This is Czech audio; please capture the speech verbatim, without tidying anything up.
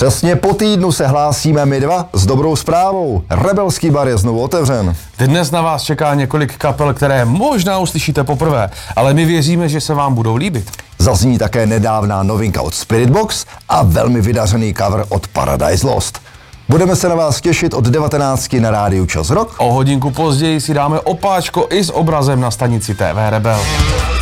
Přesně po týdnu se hlásíme my dva s dobrou zprávou. Rebelský bar je znovu otevřen. Dnes na vás čeká několik kapel, které možná uslyšíte poprvé, ale my věříme, že se vám budou líbit. Zazní také nedávná novinka od Spiritbox a velmi vydařený cover od Paradise Lost. Budeme se na vás těšit od devatenácti na rádiu Čas Rock. O hodinku později si dáme opáčko i s obrazem na stanici T V Rebel.